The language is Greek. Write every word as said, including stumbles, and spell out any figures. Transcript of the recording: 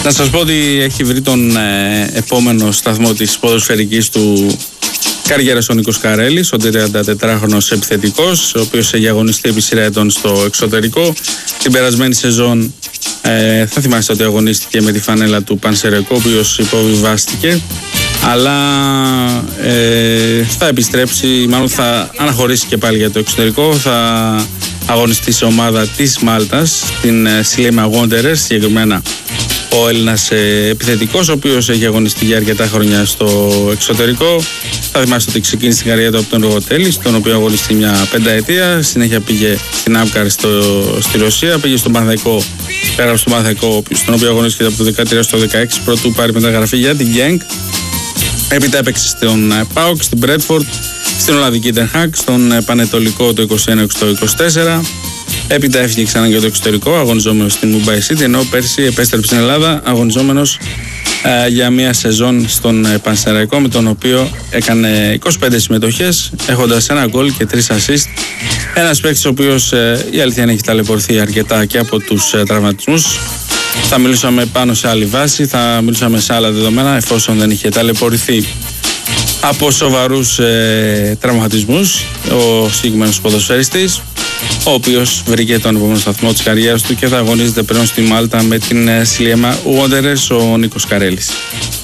Να σας πω ότι έχει βρει τον ε, επόμενο σταθμό της ποδοσφαιρικής του καριέρας ο Νίκος Καρέλης, ο τριαντατετράχρονος επιθετικός, ο οποίος έχει αγωνιστεί επί σειρά ετών στο εξωτερικό. Την περασμένη σεζόν ε, θα θυμάστε ότι αγωνίστηκε με τη φανέλα του Πανσεραϊκού, ο οποίος υποβιβάστηκε, αλλά ε, θα επιστρέψει, μάλλον θα αναχωρήσει και πάλι για το εξωτερικό. Θα αγωνιστεί σε ομάδα της Μάλτας, την Σλέιμα Wanderers, συγκεκριμένα ο Έλληνας ε, επιθετικός, ο οποίος έχει αγωνιστεί για αρκετά χρόνια στο εξωτερικό. Θα θυμάστε ότι ξεκίνησε την καριέρα του από τον Ρογοτέλη, στον οποίο αγωνιστεί μια πενταετία. Συνέχεια πήγε στην Άμκαρ στο, στη Ρωσία, πήγε στον Παναθηναϊκό, πέρα στον Παναθηναϊκό, στον οποίο αγωνίστηκε από το δεκατρία στο δεκαέξι, πρωτού πάρει μεταγραφή για την Γκένκ. Έπειτα έπαιξε στον ΠΑΟΚ, στην Μπρέτφορντ, στην Ολλανδική Ten Hag, στον Πανετολικό το είκοσι ένα στο είκοσι τέσσερα. Έπειτα έφυγε ξανά για το εξωτερικό, αγωνιζόμενος στην Mumbai City, ενώ πέρσι επέστρεψε στην Ελλάδα, αγωνιζόμενος ε, για μια σεζόν στον ε, Πανσεραϊκό, με τον οποίο έκανε είκοσι πέντε συμμετοχές, έχοντας ένα γκολ και τρεις assist. Ένας παίκτης ο οποίος ε, η αλήθεια είναι έχει ταλαιπωρηθεί αρκετά και από τους ε, τραυματισμούς. Θα μιλούσαμε πάνω σε άλλη βάση, θα μιλούσαμε σε άλλα δεδομένα, εφόσον δεν είχε ταλαιπωρηθεί από σοβαρούς ε, τραυματισμούς ο συγκεκριμένος ποδοσφαιριστής, ο οποίος βρήκε τον επόμενο σταθμό της καριέρας του και θα αγωνίζεται πλέον στη Μάλτα με την Σλέιμα Wanderers, ο Νίκος Καρέλης.